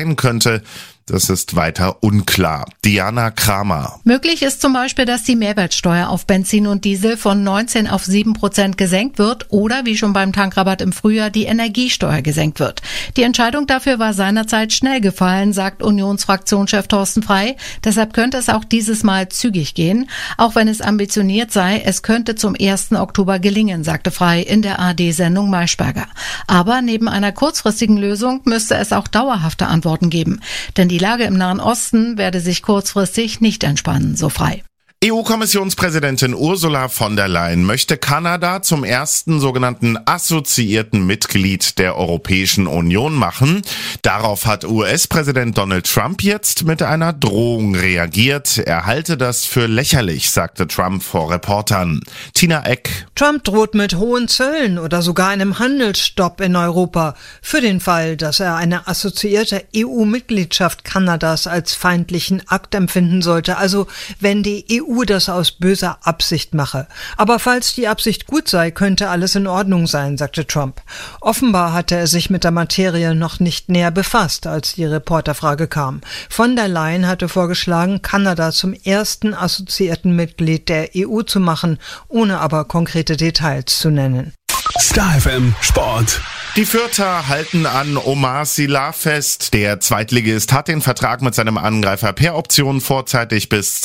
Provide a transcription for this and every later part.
sein könnte, das ist weiter unklar. Diana Kramer. Möglich ist zum Beispiel, dass die Mehrwertsteuer auf Benzin und Diesel von 19 auf 7% gesenkt wird oder, wie schon beim Tankrabatt im Frühjahr, die Energiesteuer gesenkt wird. Die Entscheidung dafür war seinerzeit schnell gefallen, sagt Unionsfraktionschef Thorsten Frey. Deshalb könnte es auch dieses Mal zügig gehen. Auch wenn es ambitioniert sei, es könnte zum 1. Oktober gelingen, sagte Frey in der ARD-Sendung Maischberger. Aber neben einer kurzfristigen Lösung müsste es auch dauerhafte Antworten geben. Denn die Lage im Nahen Osten werde sich kurzfristig nicht entspannen, so Frey. EU-Kommissionspräsidentin Ursula von der Leyen möchte Kanada zum ersten sogenannten assoziierten Mitglied der Europäischen Union machen. Darauf hat US-Präsident Donald Trump jetzt mit einer Drohung reagiert. Er halte das für lächerlich, sagte Trump vor Reportern. Tina Eck. Trump droht mit hohen Zöllen oder sogar einem Handelsstopp in Europa für den Fall, dass er eine assoziierte EU-Mitgliedschaft Kanadas als feindlichen Akt empfinden sollte. Also wenn die EU das aus böser Absicht mache. Aber falls die Absicht gut sei, könnte alles in Ordnung sein, sagte Trump. Offenbar hatte er sich mit der Materie noch nicht näher befasst, als die Reporterfrage kam. Von der Leyen hatte vorgeschlagen, Kanada zum ersten assoziierten Mitglied der EU zu machen, ohne aber konkrete Details zu nennen. Star FM Sport. Die Fürther halten an Omar Sylla fest. Der Zweitligist hat den Vertrag mit seinem Angreifer per Option vorzeitig bis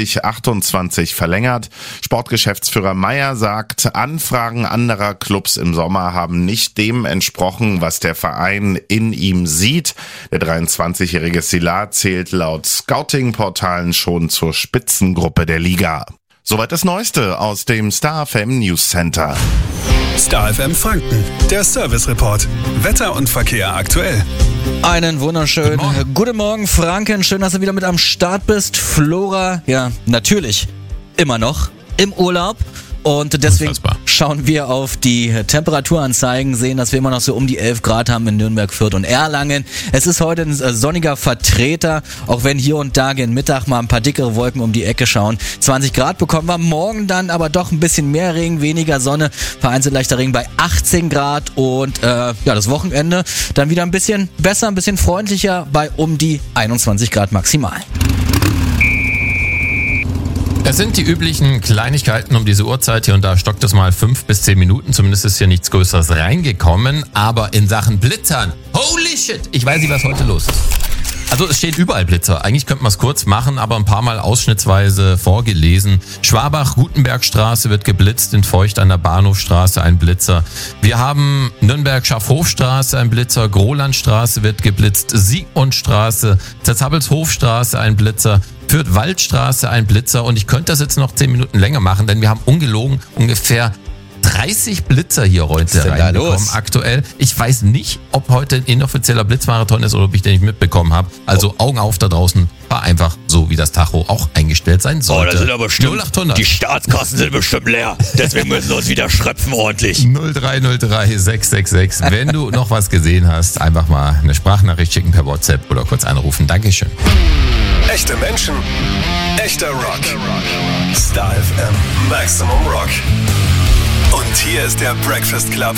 2028 verlängert. Sportgeschäftsführer Meyer sagt, Anfragen anderer Clubs im Sommer haben nicht dem entsprochen, was der Verein in ihm sieht. Der 23-jährige Sylla zählt laut Scouting-Portalen schon zur Spitzengruppe der Liga. Soweit das Neueste aus dem Star FM News Center. Star FM Franken, der Service Report. Wetter und Verkehr aktuell. Einen wunderschönen Guten Morgen, Franken. Schön, dass du wieder mit am Start bist. Flora, ja, natürlich immer noch im Urlaub. Und deswegen schauen wir auf die Temperaturanzeigen, sehen, dass wir immer noch so um die 11 Grad haben in Nürnberg, Fürth und Erlangen. Es ist heute ein sonniger Vertreter, auch wenn hier und da gegen Mittag mal ein paar dickere Wolken um die Ecke schauen. 20 Grad bekommen wir, morgen dann aber doch ein bisschen mehr Regen, weniger Sonne, vereinzelt leichter Regen bei 18 Grad und das Wochenende dann wieder ein bisschen besser, ein bisschen freundlicher bei um die 21 Grad maximal. Es sind die üblichen Kleinigkeiten um diese Uhrzeit. Hier und da stockt es mal 5 bis 10 Minuten. Zumindest ist hier nichts Größeres reingekommen. Aber in Sachen Blitzern, holy shit, ich weiß nicht, was heute los ist. Also es stehen überall Blitzer. Eigentlich könnte man es kurz machen, aber ein paar Mal ausschnittsweise vorgelesen. Schwabach-Gutenbergstraße wird geblitzt, in Feucht an der Bahnhofstraße ein Blitzer. Wir haben Nürnberg-Schafhofstraße ein Blitzer, Grolandstraße wird geblitzt, Siegmundstraße, Zerzappelshofstraße ein Blitzer, Fürth-Waldstraße ein Blitzer und ich könnte das jetzt noch 10 Minuten länger machen, denn wir haben ungelogen ungefähr 30 Blitzer hier heute reinbekommen aktuell. Ich weiß nicht, ob heute ein inoffizieller Blitzmarathon ist oder ob ich den nicht mitbekommen habe. Also Augen auf da draußen, war einfach so, wie das Tacho auch eingestellt sein sollte. Oh, das sind aber bestimmt, 0800. Die Staatskassen sind bestimmt leer. Deswegen müssen wir uns wieder schröpfen ordentlich. 0303 666. Wenn du noch was gesehen hast, einfach mal eine Sprachnachricht schicken per WhatsApp oder kurz anrufen. Dankeschön. Echte Menschen, echter Rock. Star FM Maximum Rock. Und hier ist der Breakfast Club.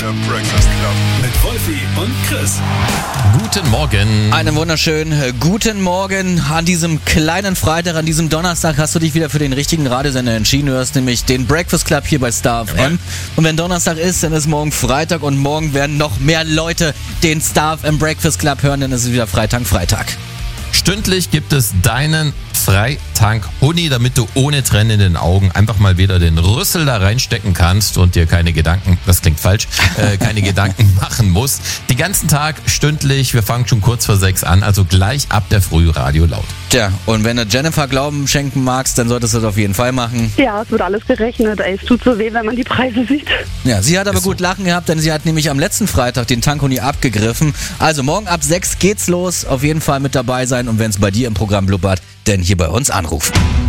Mit Wolfi und Chris. Guten Morgen. Einen wunderschönen guten Morgen an diesem kleinen Freitag, an diesem Donnerstag hast du dich wieder für den richtigen Radiosender entschieden. Du hörst nämlich den Breakfast Club hier bei Star FM. Und wenn Donnerstag ist, dann ist morgen Freitag und morgen werden noch mehr Leute den Star FM Breakfast Club hören, denn es ist wieder Freitag. Stündlich gibt es deinen Freitank-Huni, damit du ohne Tränen in den Augen einfach mal wieder den Rüssel da reinstecken kannst und dir keine Gedanken, das klingt falsch, keine Gedanken machen musst. Den ganzen Tag stündlich, wir fangen schon kurz vor 6 an, also gleich ab der Früh Radio laut. Tja, und wenn du Jennifer Glauben schenken magst, dann solltest du das auf jeden Fall machen. Ja, es wird alles gerechnet. Es tut so weh, wenn man die Preise sieht. Ja, sie hat aber gut lachen gehabt, denn sie hat nämlich am letzten Freitag den Tank-Huni abgegriffen. Also morgen ab 6 geht's los. Auf jeden Fall mit dabei sein und wenn es bei dir im Programm blubbert, dann hier bei uns anrufen.